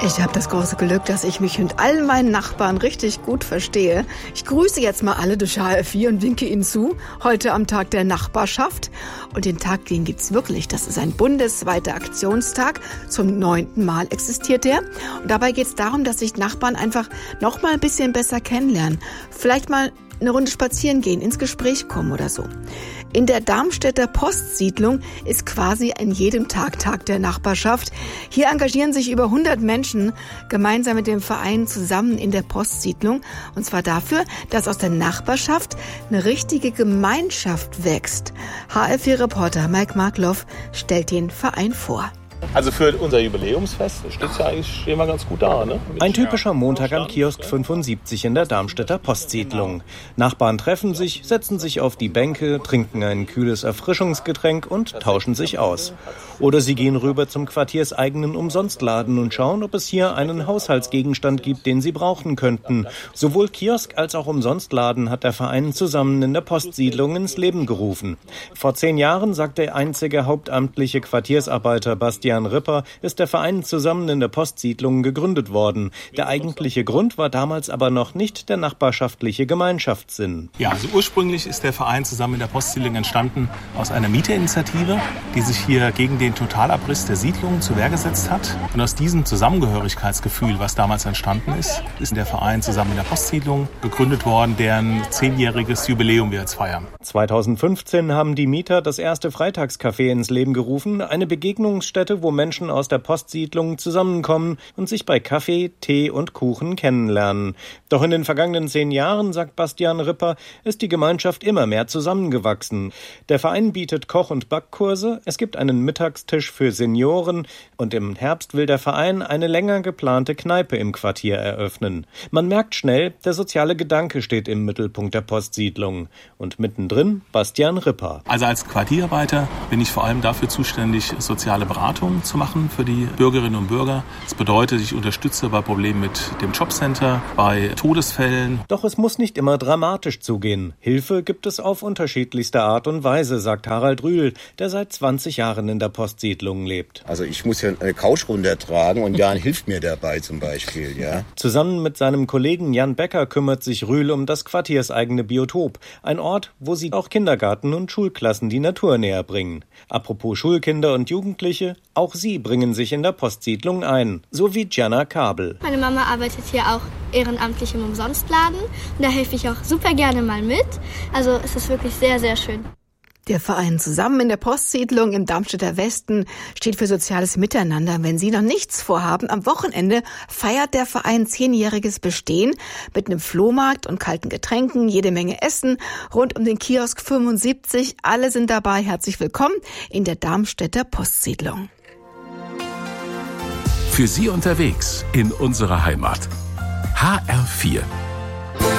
Ich habe das große Glück, dass ich mich mit all meinen Nachbarn richtig gut verstehe. Ich grüße jetzt mal alle durch HR4 und winke ihnen zu. Heute am Tag der Nachbarschaft. Und den Tag, den gibt's wirklich. Das ist ein bundesweiter Aktionstag. Zum 9. Mal existiert der. Und dabei geht's darum, dass sich Nachbarn einfach noch mal ein bisschen besser kennenlernen. Vielleicht mal eine Runde spazieren gehen, ins Gespräch kommen oder so. In der Darmstädter Postsiedlung ist quasi an jedem Tag der Nachbarschaft. Hier engagieren sich über 100 Menschen gemeinsam mit dem Verein zusammen in der Postsiedlung. Und zwar dafür, dass aus der Nachbarschaft eine richtige Gemeinschaft wächst. HR4-Reporter Mike Markloff stellt den Verein vor. Also für unser Jubiläumsfest steht es ja eigentlich immer ganz gut da, ne? Ein typischer Montag am Kiosk 75 in der Darmstädter Postsiedlung. Nachbarn treffen sich, setzen sich auf die Bänke, trinken ein kühles Erfrischungsgetränk und tauschen sich aus. Oder sie gehen rüber zum quartierseigenen Umsonstladen und schauen, ob es hier einen Haushaltsgegenstand gibt, den sie brauchen könnten. Sowohl Kiosk als auch Umsonstladen hat der Verein zusammen in der Postsiedlung ins Leben gerufen. Vor 10 Jahren, sagt der einzige hauptamtliche Quartiersarbeiter Bastian Ripper, ist der Verein zusammen in der Postsiedlung gegründet worden. Der eigentliche Grund war damals aber noch nicht der nachbarschaftliche Gemeinschaftssinn. Ja, also ursprünglich ist der Verein zusammen in der Postsiedlung entstanden aus einer Mieterinitiative, die sich hier gegen den Totalabriss der Siedlung zur Wehr gesetzt hat. Und aus diesem Zusammengehörigkeitsgefühl, was damals entstanden ist der Verein zusammen in der Postsiedlung gegründet worden, deren 10-jähriges Jubiläum wir jetzt feiern. 2015 haben die Mieter das erste Freitagscafé ins Leben gerufen, eine Begegnungsstätte, wo Menschen aus der Postsiedlung zusammenkommen und sich bei Kaffee, Tee und Kuchen kennenlernen. Doch in den vergangenen 10 Jahren, sagt Bastian Ripper, ist die Gemeinschaft immer mehr zusammengewachsen. Der Verein bietet Koch- und Backkurse, es gibt einen Mittagstisch für Senioren und im Herbst will der Verein eine länger geplante Kneipe im Quartier eröffnen. Man merkt schnell, der soziale Gedanke steht im Mittelpunkt der Postsiedlung. Und mittendrin Bastian Ripper. Also als Quartierarbeiter bin ich vor allem dafür zuständig, soziale Beratung zu machen für die Bürgerinnen und Bürger. Das bedeutet, ich unterstütze bei Problemen mit dem Jobcenter, bei Todesfällen. Doch es muss nicht immer dramatisch zugehen. Hilfe gibt es auf unterschiedlichste Art und Weise, sagt Harald Rühl, der seit 20 Jahren in der Postsiedlung lebt. Also ich muss ja eine Couch runtertragen und Jan hilft mir dabei zum Beispiel, ja. Zusammen mit seinem Kollegen Jan Becker kümmert sich Rühl um das quartierseigene Biotop. Ein Ort, wo sie auch Kindergarten und Schulklassen die Natur näher bringen. Apropos Schulkinder und Jugendliche, auch sie bringen sich in der Postsiedlung ein, so wie Gianna Kabel. Meine Mama arbeitet hier auch ehrenamtlich im Umsonstladen und da helfe ich auch super gerne mal mit. Also es ist wirklich sehr, sehr schön. Der Verein zusammen in der Postsiedlung im Darmstädter Westen steht für soziales Miteinander. Wenn Sie noch nichts vorhaben, am Wochenende feiert der Verein 10-jähriges Bestehen mit einem Flohmarkt und kalten Getränken, jede Menge Essen rund um den Kiosk 75. Alle sind dabei. Herzlich willkommen in der Darmstädter Postsiedlung. Für Sie unterwegs in unserer Heimat. HR4